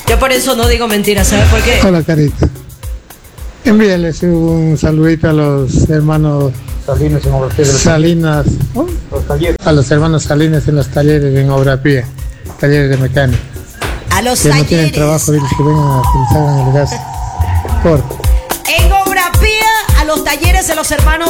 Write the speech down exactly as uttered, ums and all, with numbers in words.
Yo por eso no digo mentiras, ¿sabes por qué? Hola, Carita. Envíales un saludito a los hermanos Salinas en Obra Pía. Salinas, ¿oh? Los talleres. A los hermanos Salinas en los talleres en Obra Pía, talleres de mecánica. A los que talleres. no tienen trabajo, diles que vengan a utilizar el gas. Por. En Obra Pía, a los talleres de los hermanos